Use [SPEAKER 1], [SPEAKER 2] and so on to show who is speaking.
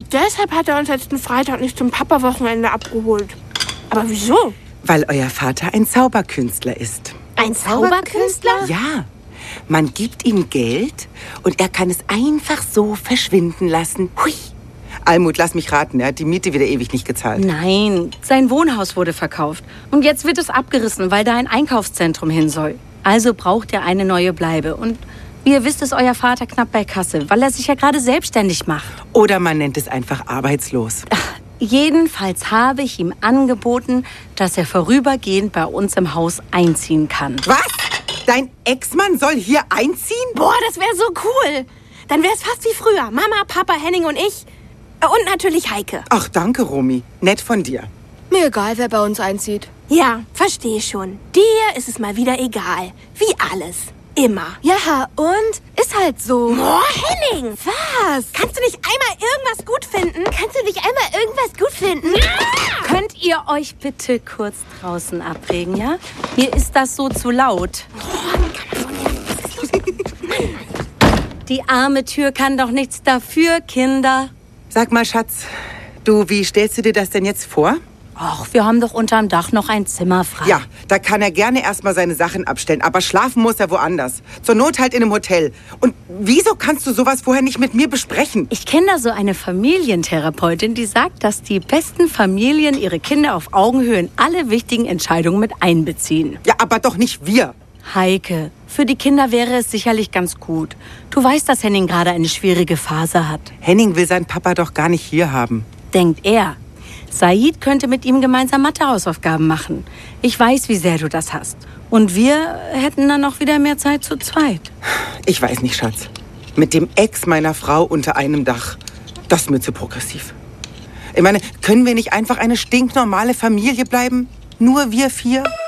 [SPEAKER 1] deshalb hat er uns letzten Freitag nicht zum Papa-Wochenende abgeholt. Aber wieso?
[SPEAKER 2] Weil euer Vater ein Zauberkünstler ist.
[SPEAKER 1] Ein Zauberkünstler?
[SPEAKER 2] Ja. Man gibt ihm Geld und er kann es einfach so verschwinden lassen. Hui. Almut, lass mich raten, er hat die Miete wieder ewig nicht gezahlt.
[SPEAKER 3] Nein, sein Wohnhaus wurde verkauft. Und jetzt wird es abgerissen, weil da ein Einkaufszentrum hin soll. Also braucht er eine neue Bleibe. Und wie ihr wisst, ist euer Vater knapp bei Kasse, weil er sich ja gerade selbstständig macht.
[SPEAKER 2] Oder man nennt es einfach arbeitslos.
[SPEAKER 3] Jedenfalls habe ich ihm angeboten, dass er vorübergehend bei uns im Haus einziehen kann.
[SPEAKER 2] Was? Dein Ex-Mann soll hier einziehen?
[SPEAKER 1] Boah, das wäre so cool. Dann wäre es fast wie früher. Mama, Papa, Henning und ich. Und natürlich Heike.
[SPEAKER 2] Ach, danke, Romy. Nett von dir.
[SPEAKER 4] Mir egal, wer bei uns einzieht.
[SPEAKER 1] Ja, verstehe schon. Dir ist es mal wieder egal. Wie alles. Immer.
[SPEAKER 4] Ja, und? Ist halt so.
[SPEAKER 1] Oh, Henning!
[SPEAKER 4] Was?
[SPEAKER 1] Kannst du nicht einmal irgendwas gut finden?
[SPEAKER 3] Könnt ihr euch bitte kurz draußen abregen, ja? Mir ist das so zu laut. Die arme Tür kann doch nichts dafür, Kinder.
[SPEAKER 2] Sag mal, Schatz, du, wie stellst du dir das denn jetzt vor?
[SPEAKER 3] Ach, wir haben doch unterm Dach noch ein Zimmer frei.
[SPEAKER 2] Ja, da kann er gerne erstmal seine Sachen abstellen, aber schlafen muss er woanders. Zur Not halt in einem Hotel. Und wieso kannst du sowas vorher nicht mit mir besprechen?
[SPEAKER 3] Ich kenne da so eine Familientherapeutin, die sagt, dass die besten Familien ihre Kinder auf Augenhöhe in alle wichtigen Entscheidungen mit einbeziehen.
[SPEAKER 2] Ja, aber doch nicht wir.
[SPEAKER 3] Heike, für die Kinder wäre es sicherlich ganz gut. Du weißt, dass Henning gerade eine schwierige Phase hat.
[SPEAKER 2] Henning will seinen Papa doch gar nicht hier haben.
[SPEAKER 3] Denkt er. Said könnte mit ihm gemeinsam Mathehausaufgaben machen. Ich weiß, wie sehr du das hast. Und wir hätten dann auch wieder mehr Zeit zu zweit.
[SPEAKER 2] Ich weiß nicht, Schatz. Mit dem Ex meiner Frau unter einem Dach. Das ist mir zu progressiv. Ich meine, können wir nicht einfach eine stinknormale Familie bleiben? Nur wir 4?